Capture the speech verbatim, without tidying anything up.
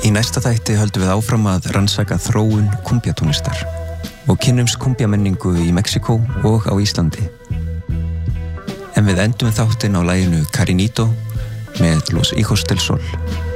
Í næsta þætti höldum við áfram að rannsaka þróun kumbjatónlistar og kynnumst kumbjamenningu í Mexíkó og á Íslandi. En við endum þáttinn á laginu Carinito með Los Hijos del Sol.